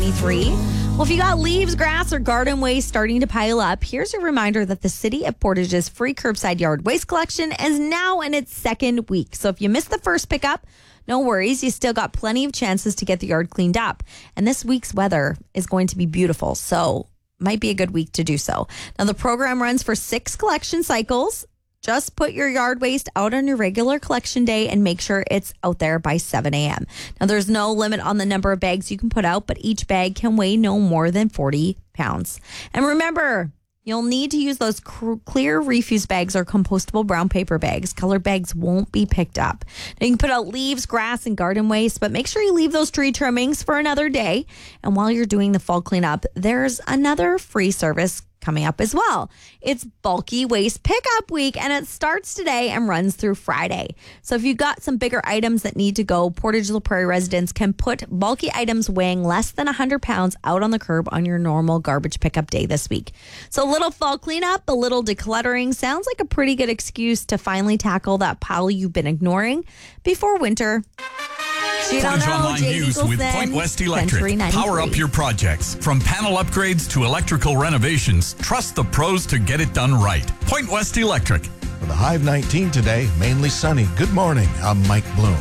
93. Well, if you got leaves, grass, or garden waste starting to pile up, here's a reminder that the City of Portage's free curbside yard waste collection is now in its second week. So if you missed the first pickup, no worries. You still got plenty of chances to get the yard cleaned up. And this week's weather is going to be beautiful, so might be a good week to do so. Now, the program runs for 6 collection cycles. Just put your yard waste out on your regular collection day and make sure it's out there by 7 a.m. Now, there's no limit on the number of bags you can put out, but each bag can weigh no more than 40 pounds. And remember, you'll need to use those clear refuse bags or compostable brown paper bags. Colored bags won't be picked up. Now, you can put out leaves, grass, and garden waste, but make sure you leave those tree trimmings for another day. And while you're doing the fall cleanup, there's another free service coming up as well. It's Bulky Waste Pickup Week, and it starts today and runs through Friday. So if you've got some bigger items that need to go, Portage La Prairie residents can put bulky items weighing less than 100 pounds out on the curb on your normal garbage pickup day this week. So a little fall cleanup, a little decluttering sounds like a pretty good excuse to finally tackle that pile you've been ignoring before winter. Portage Online News with Point West Electric. Power up your projects. From panel upgrades to electrical renovations, trust the pros to get it done right. Point West Electric. With a high of 19 today, mainly sunny. Good morning. I'm Mike Bloom.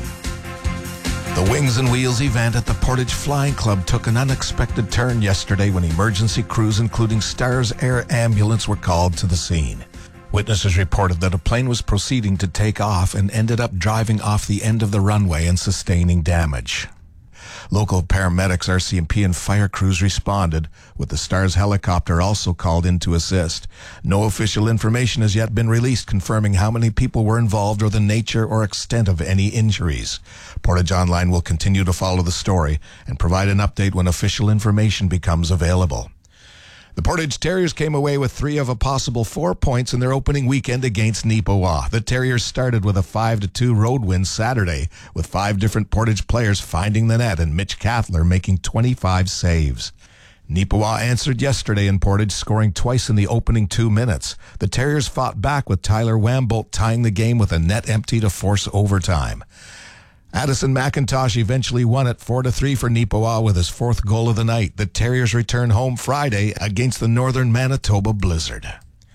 The Wings and Wheels event at the Portage Flying Club took an unexpected turn yesterday when emergency crews, including Stars Air Ambulance, were called to the scene. Witnesses reported that a plane was proceeding to take off and ended up driving off the end of the runway and sustaining damage. Local paramedics, RCMP, and fire crews responded, with the Stars helicopter also called in to assist. No official information has yet been released confirming how many people were involved or the nature or extent of any injuries. Portage Online will continue to follow the story and provide an update when official information becomes available. The Portage Terriers came away with 3 of a possible 4 points in their opening weekend against Neepawa. The Terriers started with a 5-2 road win Saturday, with 5 different Portage players finding the net and Mitch Cathler making 25 saves. Neepawa answered yesterday in Portage, scoring twice in the opening 2 minutes. The Terriers fought back with Tyler Wambolt tying the game with a net empty to force overtime. Addison McIntosh eventually won it 4-3 for Neepawa with his 4th goal of the night. The Terriers return home Friday against the Northern Manitoba Blizzard.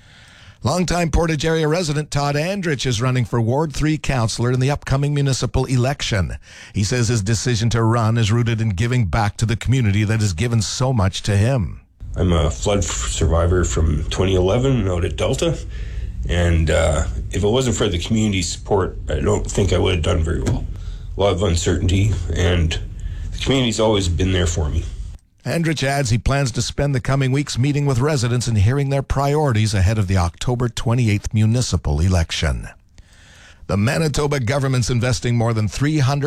Longtime Portage area resident Todd Andrich is running for Ward 3 councillor in the upcoming municipal election. He says his decision to run is rooted in giving back to the community that has given so much to him. I'm a flood survivor from 2011 out at Delta, and if it wasn't for the community support, I don't think I would have done very well. A lot of uncertainty, and the community's always been there for me. Andrich adds he plans to spend the coming weeks meeting with residents and hearing their priorities ahead of the October 28th municipal election. The Manitoba government's investing more than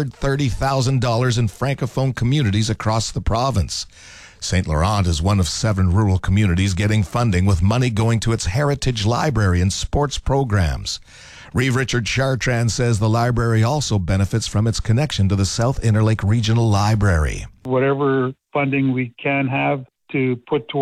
$330,000 in Francophone communities across the province. St. Laurent is one of 7 rural communities getting funding, with money going to its heritage library and sports programs. Reeve Richard Chartrand says the library also benefits from its connection to the South Interlake Regional Library. Whatever funding we can have to put towards